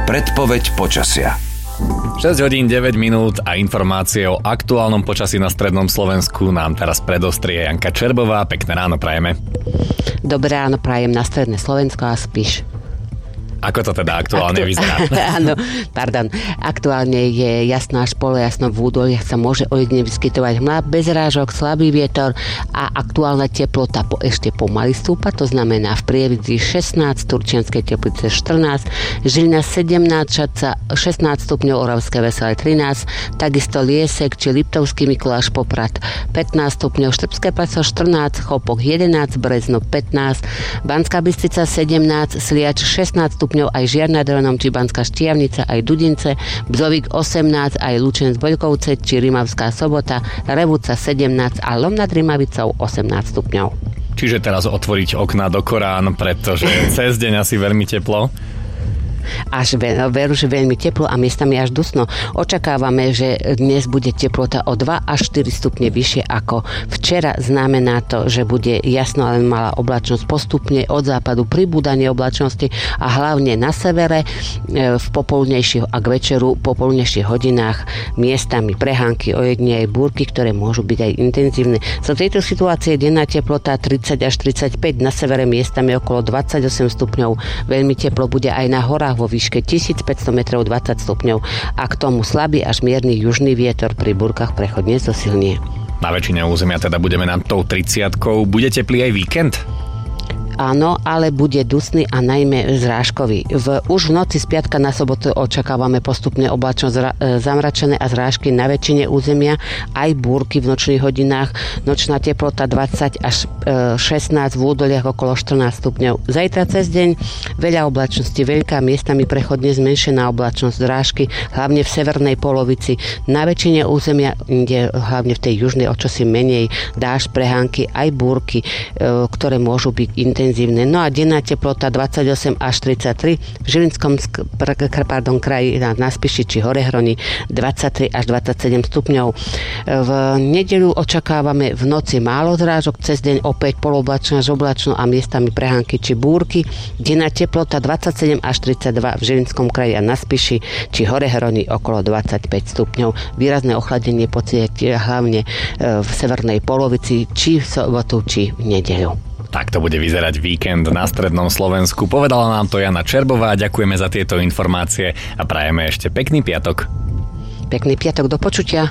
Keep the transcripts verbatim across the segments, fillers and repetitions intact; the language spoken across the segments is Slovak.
Predpoveď počasia. šesť hodín deväť minút a informácie o aktuálnom počasí na strednom Slovensku nám teraz predostrie Janka Čerbová. Pekné ráno prajeme. Dobré ráno prajem na stredné Slovensko a Spiš. Ako to teda aktuálne Aktu... vyzerá? Áno, pardon. Aktuálne je jasno až polojasno, v údoliach sa môže ojedine vyskytovať hmla, bez rážok, slabý vietor a aktuálna teplota po, ešte pomaly stúpa, to znamená v Prievidzi šestnásť, Turčianskej Teplice štrnásť, Žilina sedemnásť, Šadca šestnásť stupňov, Oravské Veselé trinásť, takisto Liesek či Liptovský Mikuláš, Poprad pätnásť stupňov, Štrbské Pleso štrnásť, Chopok jedenásť, Brezno pätnásť, Banská Bystrica sedemnásť, Sliač šestnásť stupňov, aj Žiarna nad Hronom, či Banská Štiavnica, aj Dudince, Bzovík osemnásť, aj Lučenec Boľkovce, či Rimavská Sobota, Revúca sedemnásť a Lom nad Rimavicou osemnásť stupňov. Čiže teraz otvoriť okná do Korán, pretože cez deň asi veľmi teplo. Až veru, že veľmi teplo a miestami až dusno. Očakávame, že dnes bude teplota o dva až štyri stupne vyššie ako včera. Znamená to, že bude jasno, ale malá oblačnosť, postupne od západu pribúdanie oblačnosti a hlavne na severe v popoludnejších a k večeru popoludnejších hodinách miestami prehánky, ojedine aj búrky, ktoré môžu byť aj intenzívne. Z tejto situácie denná teplota tridsať až tridsaťpäť, na severe miestami okolo dvadsaťosem stupňov. Veľmi teplo bude aj na horách vo výške tisícpäťsto metrov, dvadsať stupňov a k tomu slabý až mierny južný vietor, pri búrkach prechodne zosilnie. Na väčšine územia teda budeme nad tou tridsiatkou. Bude teplý aj víkend? Áno, ale bude dusný a najmä zrážkový. V, už v noci z piatka na sobotu očakávame postupne oblačnosť zra, e, zamračené a zrážky na väčšine územia, aj búrky v nočných hodinách. Nočná teplota dvadsať až e, šestnásť, v údoliach okolo štrnásť stupňov. Zajtra cez deň veľa oblačnosti, veľká, miestami prechodne zmenšená oblačnosť, zrážky, hlavne v severnej polovici. Na väčšine územia, kde hlavne v tej južnej o čosi menej, dážď, prehánky, aj búrky, e, ktoré môžu byť intenzívne. No a denná teplota dvadsaťosem až tridsaťtri, v Žilinskom pardon, kraji na Spiši či Horehroni dvadsaťtri až dvadsaťsedem stupňov. V nedeľu očakávame v noci málo zrážok, cez deň opäť poloblačno až oblačno a miestami prehánky či búrky. Denná teplota dvadsaťsedem až tridsaťdva, v Žilinskom kraji a na Spiši či Horehroni okolo dvadsaťpäť stupňov. Výrazné ochladenie pocítia hlavne v severnej polovici, či v sobotu, či v nedeľu. Tak to bude vyzerať víkend na strednom Slovensku. Povedala nám to Jana Čerbová. Ďakujeme za tieto informácie a prajeme ešte pekný piatok. Pekný piatok, do počutia.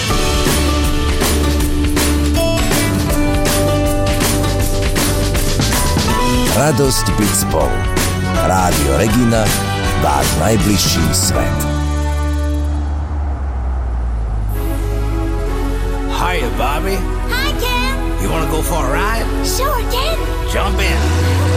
Radosť byť spolu. Rádio Regina, váš najbližší svet. Hiya, Bobby. Hi, Ken. You want to go for a ride? Sure, Ken. Jump in.